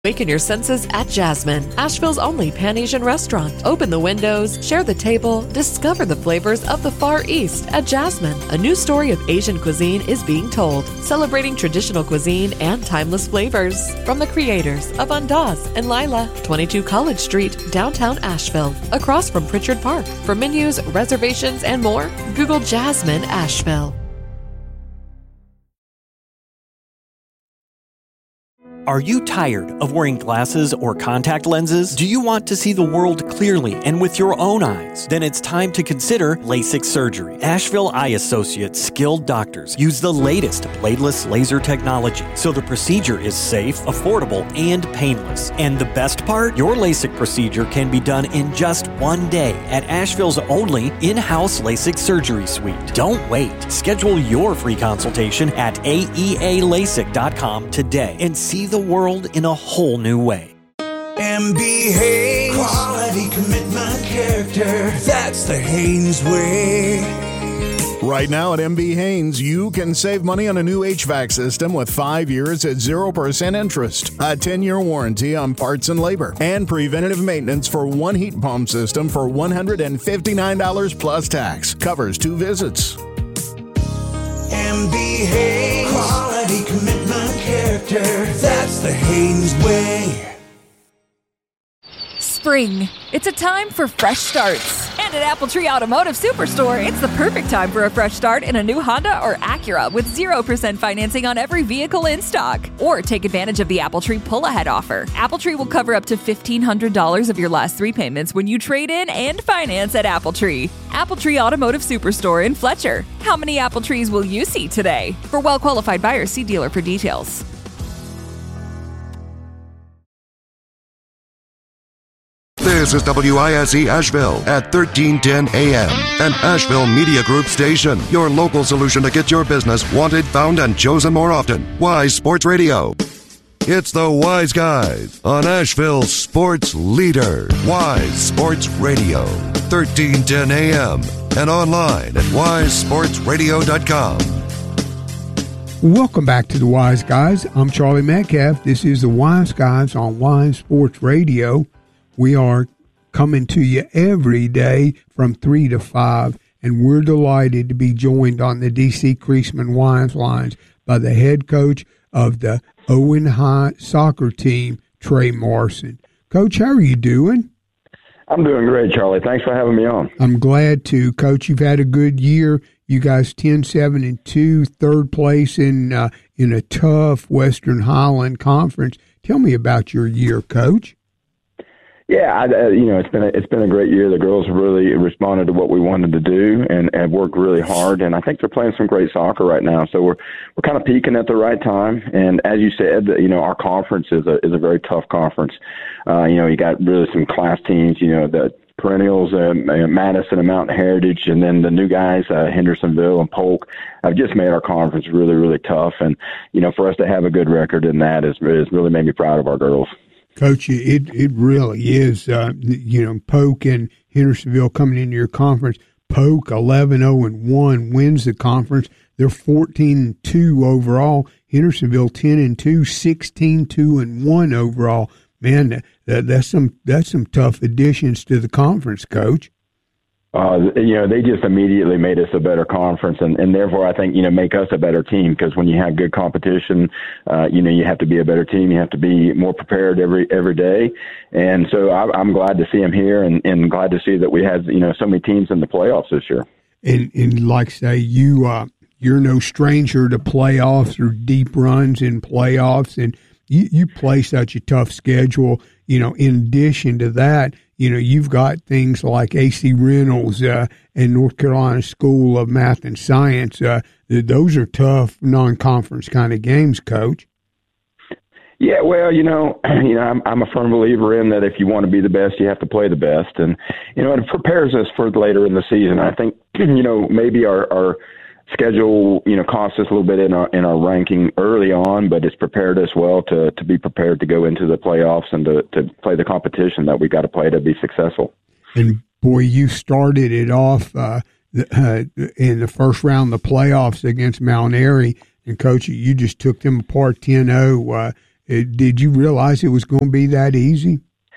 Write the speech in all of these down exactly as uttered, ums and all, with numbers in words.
Awaken your senses at Jasmine, Asheville's only Pan-Asian restaurant. Open the windows, share the table, discover the flavors of the Far East at Jasmine. A new story of Asian cuisine is being told, celebrating traditional cuisine and timeless flavors. From the creators of Andaz and Lila, twenty-two College Street, downtown Asheville, across from Pritchard Park. For menus, reservations, and more, Google Jasmine Asheville. Are you tired of wearing glasses or contact lenses? Do you want to see the world clearly and with your own eyes? Then it's time to consider LASIK surgery. Asheville Eye Associates skilled doctors use the latest bladeless laser technology, so the procedure is safe, affordable, and painless. And the best part? Your LASIK procedure can be done in just one day at Asheville's only in-house LASIK surgery suite. Don't wait. Schedule your free consultation at A E A LASIK dot com today and see the world in a whole new way. M B Haynes, quality, commitment, character. That's the Haynes way. Right now at M B Haynes, you can save money on a new H V A C system with five years at zero percent interest, a ten-year warranty on parts and labor, and preventative maintenance for one heat pump system for one hundred fifty-nine dollars plus tax. Covers two visits. M B Haynes, quality, commitment, character. That's the Haynes way. Spring. It's a time for fresh starts. And at Apple Tree Automotive Superstore, it's the perfect time for a fresh start in a new Honda or Acura with zero percent financing on every vehicle in stock. Or take advantage of the Apple Tree pull-ahead offer. Apple Tree will cover up to fifteen hundred dollars of your last three payments when you trade in and finance at Apple Tree. Apple Tree Automotive Superstore in Fletcher. How many Apple Trees will you see today? For well-qualified buyers, see dealer for details. This is W I S E Asheville at thirteen ten A M, an Asheville Media Group station. Your local solution to get your business wanted, found, and chosen more often. Wise Sports Radio. It's the Wise Guys on Asheville's sports leader. Wise Sports Radio, thirteen ten A M, and online at wise sports radio dot com. Welcome back to the Wise Guys. I'm Charlie Metcalf. This is the Wise Guys on Wise Sports Radio. We are coming to you every day from three to five, and we're delighted to be joined on the D C Creasman Wise Lines by the head coach of the Owen High soccer team, Trey Morrison. Coach, how are you doing? I'm doing great, Charlie. Thanks for having me on. I'm glad to. Coach, you've had a good year. You guys ten seven and two, third place in uh, in a tough Western Highland Conference. Tell me about your year, Coach. Yeah, I, uh, you know, it's been a, it's been a great year. The girls really responded to what we wanted to do and have worked really hard. And I think they're playing some great soccer right now. So we're we're kind of peaking at the right time. And as you said, you know, our conference is a is a very tough conference. Uh, you know, you got really some class teams. You know, the perennials, uh, Madison and Mountain Heritage, and then the new guys, uh, Hendersonville and Polk, have just made our conference really, really tough. And you know, for us to have a good record in that is is really made me proud of our girls. Coach, it it really is, uh, you know, Polk and Hendersonville coming into your conference. Polk eleven oh and one wins the conference. They're fourteen and two overall. Hendersonville ten and two, sixteen two and one overall. Man, that, that's some that's some tough additions to the conference, Coach. Uh, you know, they just immediately made us a better conference, and, and therefore I think, you know, make us a better team, because when you have good competition, uh, you know, you have to be a better team. You have to be more prepared every every day. And so I, I'm glad to see them here, and, and glad to see that we had, you know, so many teams in the playoffs this year. And, and like say, you, uh, you're no stranger to playoffs or deep runs in playoffs, and you, you play such a tough schedule. You know, in addition to that, you know, you've got things like A C Reynolds uh, and North Carolina School of Math and Science. Uh, those are tough non-conference kind of games, Coach. Yeah, well, you know, you know, I'm, I'm a firm believer in that if you want to be the best, you have to play the best, and you know, it prepares us for later in the season. I think, you know, maybe our, our schedule, you know, cost us a little bit in our in our ranking early on, but it's prepared us well to to be prepared to go into the playoffs and to, to play the competition that we got to play to be successful. And boy, you started it off uh, uh, in the first round of the playoffs against Mount Airy, and Coach, you just took them apart ten oh. Uh, did you realize it was going to be that easy?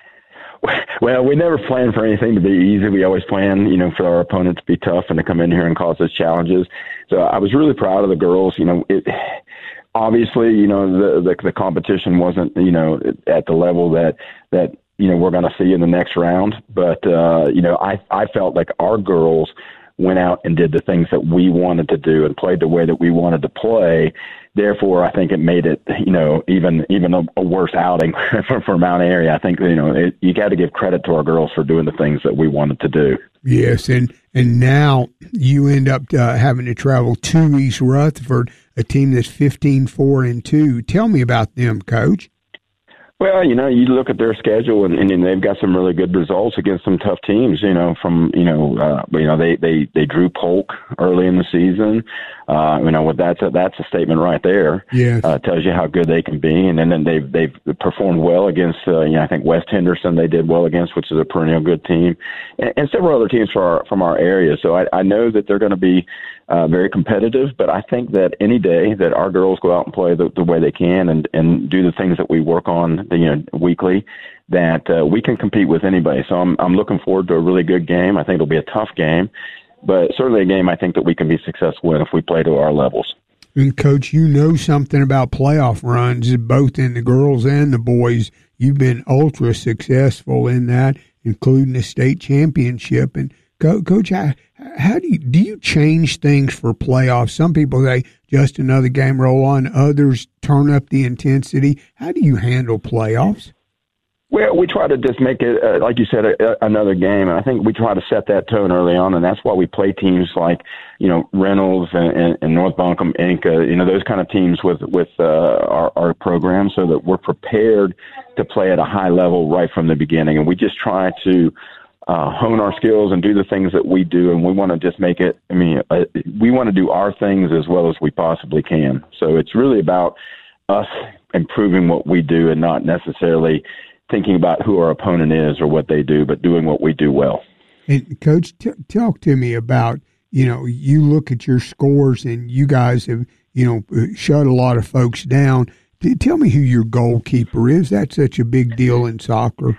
Well, we never planned for anything to be easy. We always plan, you know, for our opponent to be tough and to come in here and cause us challenges. So I was really proud of the girls. You know, it, obviously, you know, the, the the competition wasn't, you know, at the level that that you know we're going to see in the next round. But uh, you know, I I felt like our girls went out and did the things that we wanted to do and played the way that we wanted to play. Therefore, I think it made it, you know, even even a, a worse outing for, for Mount Airy. I think, you know, it, you got to give credit to our girls for doing the things that we wanted to do. Yes, and and now you end up uh, having to travel to East Rutherford, a team that's fifteen four and two. Tell me about them, Coach. Well, you know, you look at their schedule, and, and they've got some really good results against some tough teams. You know, from you know, uh, you know, they they they drew Polk early in the season. Uh, you know, what that's a, that's a statement right there. Yeah, uh, tells you how good they can be. And then, then they've they've performed well against. Uh, you know, I think West Henderson they did well against, which is a perennial good team, and, and several other teams from our from our area. So I, I know that they're going to be uh, very competitive. But I think that any day that our girls go out and play the, the way they can and and do the things that we work on, you know, weekly, that uh, we can compete with anybody. So I'm I'm looking forward to a really good game. I think it'll be a tough game, but certainly a game I think that we can be successful in if we play to our levels. And, Coach, you know something about playoff runs, both in the girls and the boys. You've been ultra successful in that, including the state championship. And, Co- Coach, how, how do you do you change things for playoffs? Some people say just another game, roll on. Others turn up the intensity. How do you handle playoffs? Well, we try to just make it, uh, like you said, a, a, another game. And I think we try to set that tone early on. And that's why we play teams like, you know, Reynolds and, and, and North Buncombe, Inca, you know, those kind of teams with, with uh, our, our program so that we're prepared to play at a high level right from the beginning. And we just try to uh, hone our skills and do the things that we do. And we want to just make it, I mean, uh, we want to do our things as well as we possibly can. So it's really about us improving what we do and not necessarily thinking about who our opponent is or what they do, but doing what we do well. And Coach, t- talk to me about, you know, you look at your scores and you guys have, you know, shut a lot of folks down. T- tell me who your goalkeeper is. That's such a big deal in soccer.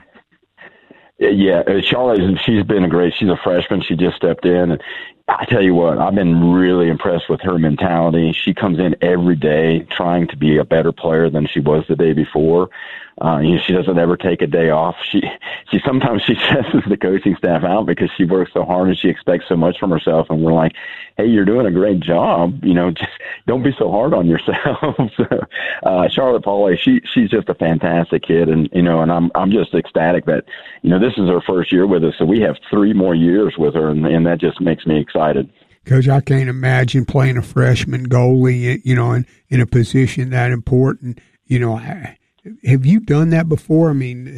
Yeah, Charlotte, she's been a great, she's a freshman. She just stepped in. And I tell you what, I've been really impressed with her mentality. She comes in every day trying to be a better player than she was the day before. Uh, you know, she doesn't ever take a day off. She, she sometimes she stresses the coaching staff out because she works so hard and she expects so much from herself. And we're like, hey, you're doing a great job. You know, just don't be so hard on yourself. so, uh, Charlotte Pauly, she, she's just a fantastic kid. And, you know, and I'm, I'm just ecstatic that, you know, this is her first year with us. So we have three more years with her. And, and that just makes me excited. Coach, I can't imagine playing a freshman goalie, you know, in, in a position that important. You know, have you done that before? I mean,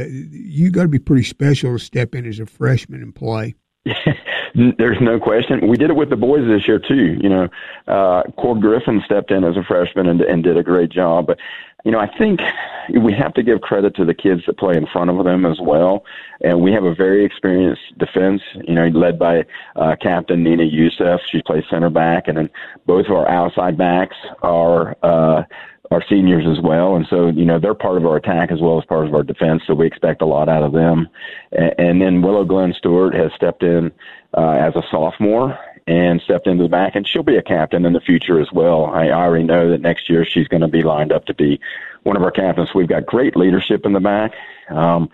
you got to be pretty special to step in as a freshman and play. There's no question. We did it with the boys this year too. You know, uh, Cord Griffin stepped in as a freshman and, and did a great job. But you know, I think we have to give credit to the kids that play in front of them as well. And we have a very experienced defense, you know, led by uh, Captain Nina Youssef. She plays center back, and then both of our outside backs are uh, are seniors as well. And so, you know, they're part of our attack as well as part of our defense. So we expect a lot out of them. And, and then Willow Glenn Stewart has stepped in uh, as a sophomore and stepped into the back, and she'll be a captain in the future as well. I, I already know that next year she's going to be lined up to be one of our captains. We've got great leadership in the back um,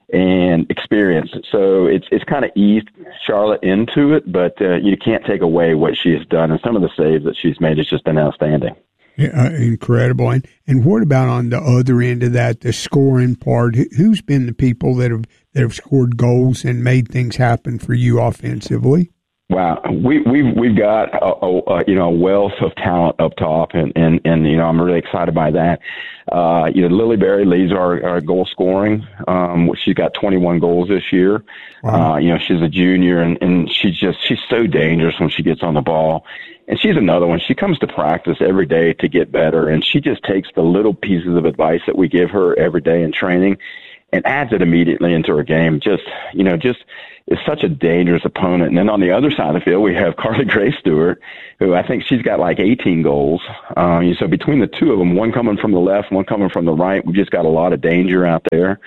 and experience. So it's it's kind of eased Charlotte into it, but uh, you can't take away what she has done. And some of the saves that she's made has just been outstanding. Yeah, uh, incredible. And, and what about on the other end of that, the scoring part? Who's been the people that have that have scored goals and made things happen for you offensively? Wow, we, we've we've got a, a, a you know a wealth of talent up top, and, and, and you know I'm really excited by that. Uh, you know, Lily Berry leads our, our goal scoring. Um, she's got twenty-one goals this year. Wow. Uh, you know, she's a junior, and, and she's just she's so dangerous when she gets on the ball. And she's another one. She comes to practice every day to get better, and she just takes the little pieces of advice that we give her every day in training, and adds it immediately into her game. Just, you know, just is such a dangerous opponent. And then on the other side of the field, we have Carly Gray Stewart, who I think she's got like eighteen goals. Um, so between the two of them, one coming from the left, one coming from the right, we've just got a lot of danger out there.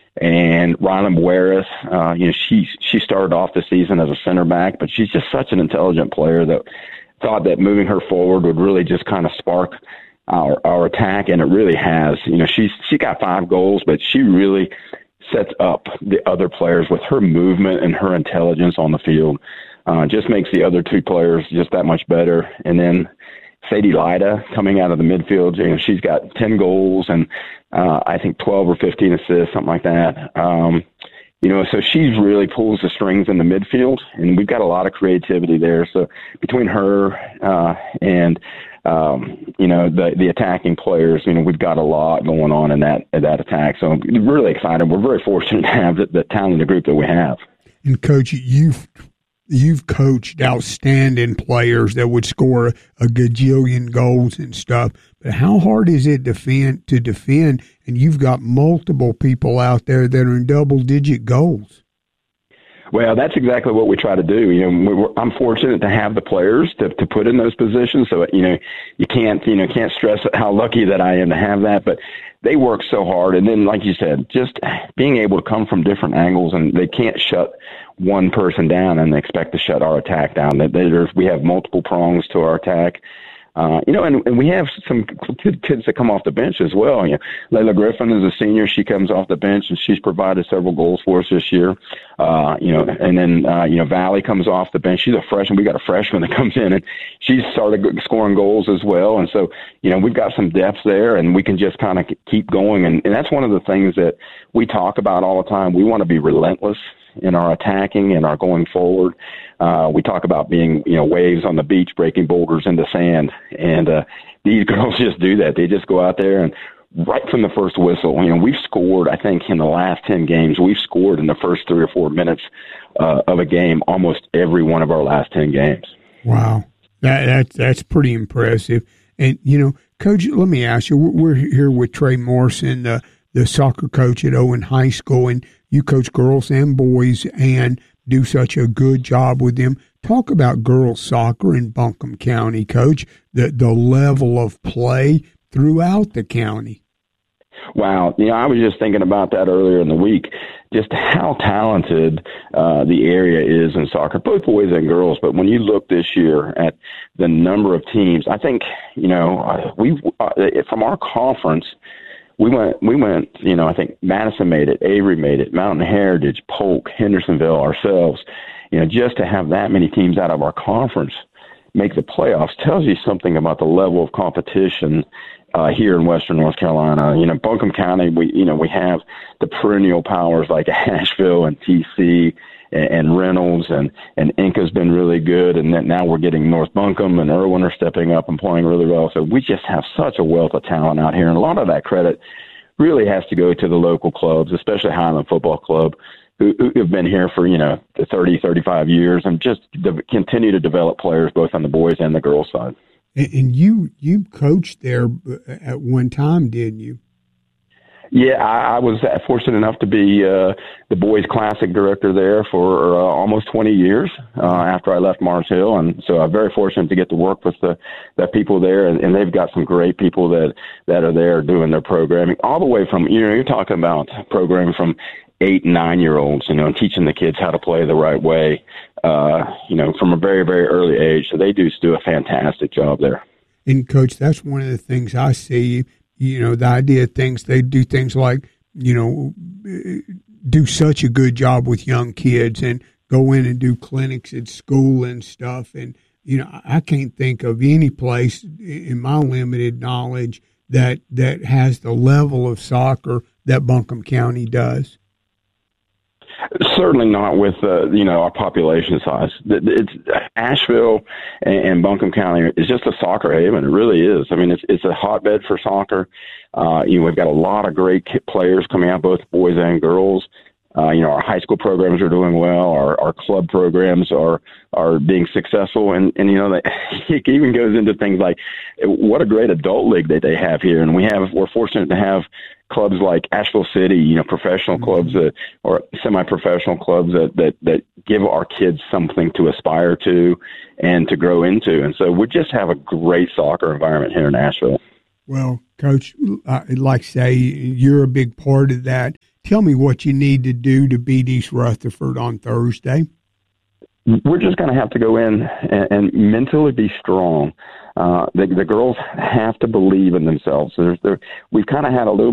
And Rylan Bueras, uh, you know, she she started off the season as a center back, but she's just such an intelligent player that thought that moving her forward would really just kind of spark our our attack, and it really has. You know, she's she got five goals, but she really sets up the other players with her movement and her intelligence on the field. Uh, just makes the other two players just that much better. And then Sadie Lida coming out of the midfield, you know, she's got ten goals and uh, I think twelve or fifteen assists, something like that. Um, you know, so she really pulls the strings in the midfield, and we've got a lot of creativity there. So between her uh, and um, you know the the attacking players, you know, we've got a lot going on in that in that attack. So I'm really excited. We're very fortunate to have the, the talented group that we have. And Coach, you've You've coached outstanding players that would score a gajillion goals and stuff. But how hard is it defend, to defend, and you've got multiple people out there that are in double-digit goals? Well, that's exactly what we try to do. You know, we're, I'm fortunate to have the players to, to put in those positions. So, you know, you can't, you know, can't stress how lucky that I am to have that. But they work so hard. And then, like you said, just being able to come from different angles, and they can't shut one person down and expect to shut our attack down. There's, we have multiple prongs to our attack. Uh, you know, and, and we have some kids that come off the bench as well. You know, Layla Griffin is a senior. She comes off the bench, and she's provided several goals for us this year. Uh, you know, and then, uh, you know, Valley comes off the bench. She's a freshman. We got a freshman that comes in, and she's started scoring goals as well. And so, you know, we've got some depth there, and we can just kind of keep going. And, and that's one of the things that we talk about all the time. We want to be relentless in our attacking and our going forward. Uh, we talk about being, you know, waves on the beach, breaking boulders into sand. And uh, these girls just do that. They just go out there, and right from the first whistle, you know, we've scored, I think, in the last ten games, we've scored in the first three or four minutes uh, of a game, almost every one of our last ten games. Wow. That, that, that's pretty impressive. And, you know, Coach, let me ask you, we're here with Trey Morrison, the, the soccer coach at Owen High School, and you coach girls and boys and do such a good job with them. Talk about girls soccer in Buncombe County, Coach, the, the level of play throughout the county. Wow. You know, I was just thinking about that earlier in the week, just how talented uh, the area is in soccer, both boys and girls. But when you look this year at the number of teams, I think, you know, we uh, from our conference, We went, we went, you know, I think Madison made it, Avery made it, Mountain Heritage, Polk, Hendersonville, ourselves. You know, just to have that many teams out of our conference make the playoffs tells you something about the level of competition uh, here in Western North Carolina. You know, Buncombe County, we, you know, we have the perennial powers like Asheville and T C and, and Reynolds, and, and Inca's been really good. And then now we're getting North Buncombe and Irwin are stepping up and playing really well. So we just have such a wealth of talent out here. And a lot of that credit really has to go to the local clubs, especially Highland Football Club, who, who have been here for, you know, thirty, thirty-five years and just de- continue to develop players both on the boys and the girls side. And, and you, you coached there at one time, didn't you? Yeah, I, I was fortunate enough to be uh, the boys' classic director there for uh, almost twenty years uh, after I left Mars Hill, and so I'm very fortunate to get to work with the, the people there, and, and they've got some great people that, that are there doing their programming, all the way from, you know, you're talking about programming from eight and nine-year-olds, you know, and teaching the kids how to play the right way, uh, you know, from a very, very early age. So they do do a fantastic job there. And, Coach, that's one of the things I see. You know, the idea of things, they do things like, you know, do such a good job with young kids and go in and do clinics at school and stuff. And, you know, I can't think of any place in my limited knowledge that that has the level of soccer that Buncombe County does. Certainly not with, uh, you know, our population size. It's Asheville and Buncombe County is just a soccer haven. It really is. I mean, it's it's a hotbed for soccer. Uh, you know, we've got a lot of great players coming out, both boys and girls. Uh, you know, our high school programs are doing well. Our, our club programs are are being successful. And, and you know, it even goes into things like what a great adult league that they have here. And we have, we're fortunate to have clubs like Asheville City, you know, professional clubs that, or semi-professional clubs that, that, that give our kids something to aspire to and to grow into. And so we just have a great soccer environment here in Asheville. Well, Coach, I'd like to say you're a big part of that. Tell me what you need to do to beat East Rutherford on Thursday. We're just going to have to go in and, and mentally be strong. Uh, the, the girls have to believe in themselves. There's, there, we've kind of had a little